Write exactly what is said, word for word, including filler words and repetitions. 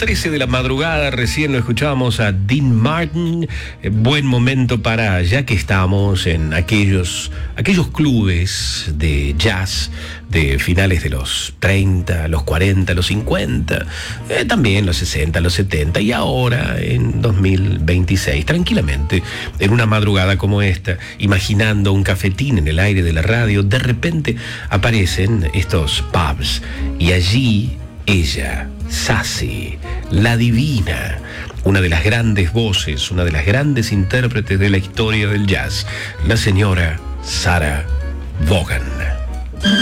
trece de la madrugada, recién lo escuchábamos a Dean Martin. Eh, buen momento para, ya que estamos en aquellos, aquellos clubes de jazz de finales de los treinta, los cuarenta, los cincuenta, eh, también los sesenta, los setenta, y ahora en dos mil veintiséis, tranquilamente, en una madrugada como esta, imaginando un cafetín en el aire de la radio, de repente aparecen estos pubs, y allí ella, Sassy, la divina, una de las grandes voces, una de las grandes intérpretes de la historia del jazz, la señora Sarah Vaughan.